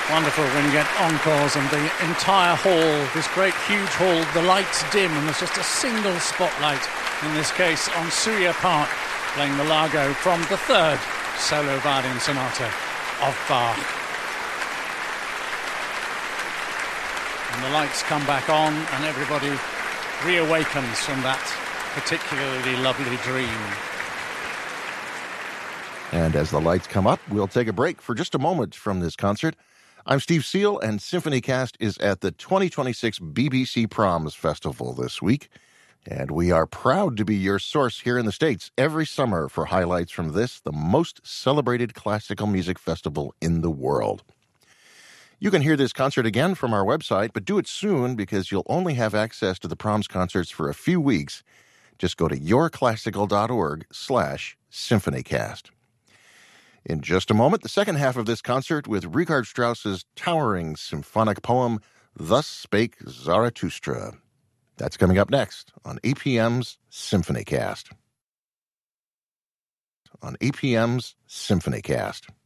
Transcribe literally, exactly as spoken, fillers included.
Wonderful when you get encores and the entire hall, this great huge hall, the lights dim and there's just a single spotlight, in this case on Suya Park, playing the Largo from the third solo violin sonata of Bach. And the lights come back on and everybody reawakens from that particularly lovely dream. And as the lights come up, we'll take a break for just a moment from this concert. I'm Steve Seal, and SymphonyCast is at the twenty twenty-six B B C Proms Festival this week. And we are proud to be your source here in the States every summer for highlights from this, the most celebrated classical music festival in the world. You can hear this concert again from our website, but do it soon because you'll only have access to the Proms concerts for a few weeks. Just go to yourclassical.org slash SymphonyCast. In just a moment, the second half of this concert with Richard Strauss's towering symphonic poem, Thus Spake Zarathustra. That's coming up next on A P M's SymphonyCast. On A P M's SymphonyCast.